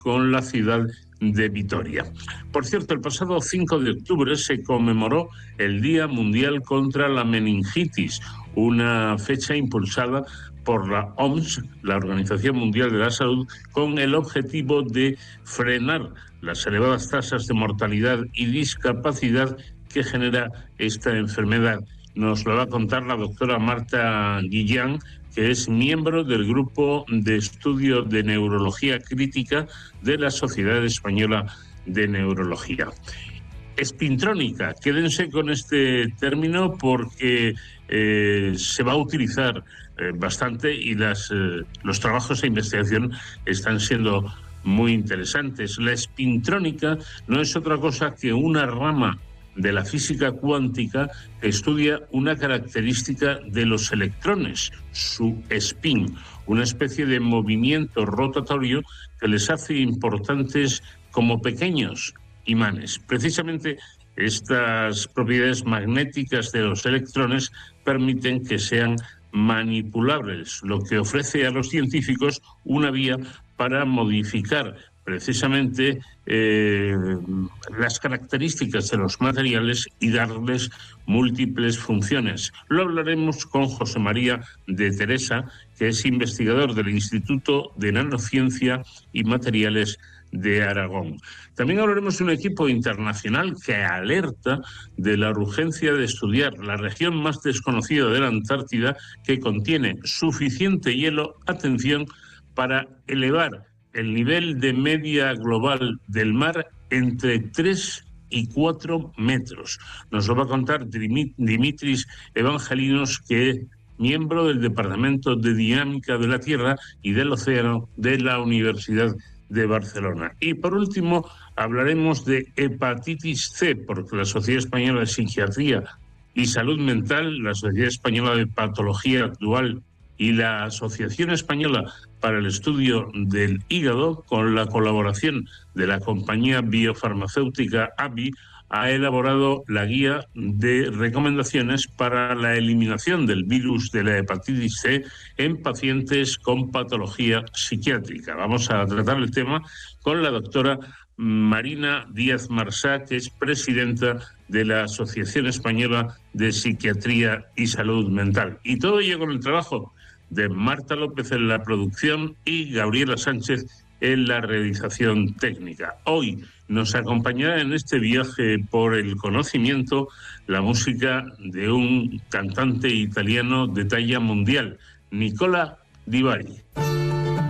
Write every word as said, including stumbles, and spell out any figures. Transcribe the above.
con la ciudad de Vitoria. Por cierto, el pasado cinco de octubre se conmemoró el Día Mundial contra la Meningitis, una fecha impulsada por la O M S, la Organización Mundial de la Salud, con el objetivo de frenar las elevadas tasas de mortalidad y discapacidad que genera esta enfermedad. Nos lo va a contar la doctora Marta Guillán, que es miembro del Grupo de Estudio de Neurología Crítica de la Sociedad Española de Neurología. Espintrónica, quédense con este término porque eh, se va a utilizar eh, bastante y las, eh, los trabajos de investigación están siendo muy interesantes. La espintrónica no es otra cosa que una rama de la física cuántica que estudia una característica de los electrones, su spin, una especie de movimiento rotatorio que les hace importantes como pequeños imanes. Precisamente estas propiedades magnéticas de los electrones permiten que sean manipulables, lo que ofrece a los científicos una vía para modificar precisamente eh, las características de los materiales y darles múltiples funciones. Lo hablaremos con José María de Teresa, que es investigador del Instituto de Nanociencia y Materiales de Aragón. También hablaremos de un equipo internacional que alerta de la urgencia de estudiar la región más desconocida de la Antártida, que contiene suficiente hielo, atención, para elevar el nivel de media global del mar entre tres y cuatro metros. Nos lo va a contar Dimitris Evangelinos, que es miembro del Departamento de Dinámica de la Tierra y del Océano de la Universidad de Barcelona. Y por último, hablaremos de hepatitis C, porque la Sociedad Española de Psiquiatría y Salud Mental, la Sociedad Española de Patología Actual y la Asociación Española para el Estudio del Hígado, con la colaboración de la compañía biofarmacéutica A B I, ha elaborado la guía de recomendaciones para la eliminación del virus de la hepatitis C en pacientes con patología psiquiátrica. Vamos a tratar el tema con la doctora Marina Díaz Marsá, que es presidenta de la Asociación Española de Psiquiatría y Salud Mental. Y todo ello con el trabajo de Marta López en la producción y Gabriela Sánchez en la realización técnica. Hoy nos acompañará en este viaje por el conocimiento la música de un cantante italiano de talla mundial, Nicola Di Bari.